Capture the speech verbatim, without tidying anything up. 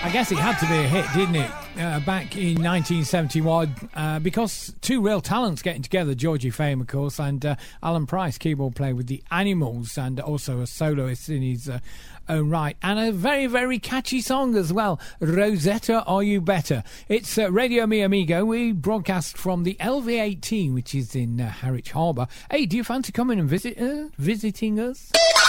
I guess it had to be a hit, didn't it? Uh, back in nineteen seventy-one, uh, because two real talents getting together, Georgie Fame, of course, and uh, Alan Price, keyboard player with the Animals, and also a soloist in his uh, own right. And a very, very catchy song as well, Rosetta, Are You Better? It's uh, Radio Mi Amigo. We broadcast from the L V eighteen, which is in uh, Harwich Harbour. Hey, do you fancy coming and visit uh, visiting us?